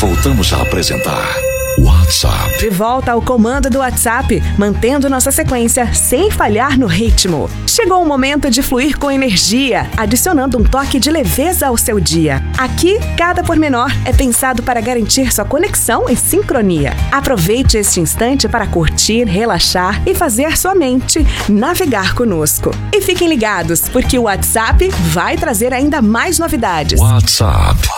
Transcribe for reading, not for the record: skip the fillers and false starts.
Voltamos a apresentar WhatsApp. De volta ao comando do WhatsApp, mantendo nossa sequência sem falhar no ritmo. Chegou o momento de fluir com energia, adicionando um toque de leveza ao seu dia. Aqui, cada pormenor é pensado para garantir sua conexão e sincronia. Aproveite este instante para curtir, relaxar e fazer sua mente navegar conosco. E fiquem ligados, porque o WhatsApp vai trazer ainda mais novidades. WhatsApp.